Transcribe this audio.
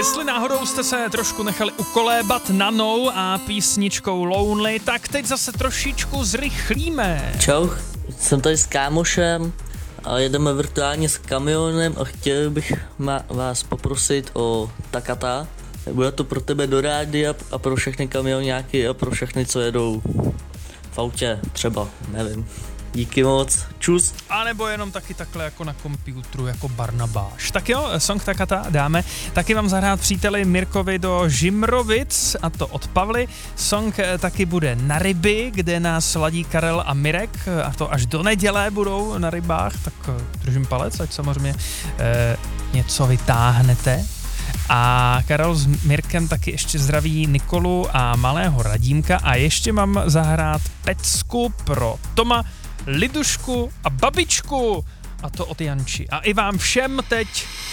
Jestli náhodou jste se trošku nechali ukolébat Nanou a písničkou Lonely, tak teď zase trošičku zrychlíme. Čau, jsem tady s kámošem a jedeme virtuálně s kamionem a chtěl bych vás poprosit o Takata. Bude to pro tebe do rádia a pro všechny kamionáky a pro všechny, co jedou v autě třeba, nevím. Díky moc, čus. A nebo jenom taky takhle jako na komputru, jako Barnabáš. Tak jo, song Takata dáme. Taky vám zahrát příteli Mirkovi do Žimrovic, a to od Pavly. Song taky bude Na ryby, kde nás ladí Karel a Mirek, a to až do neděle budou na rybách, tak držím palec, ať samozřejmě něco vytáhnete. A Karel s Mirkem taky ještě zdraví Nikolu a malého Radímka a ještě mám zahrát pecku pro Toma, Lidušku a babičku, a to od Janči. A i vám všem teď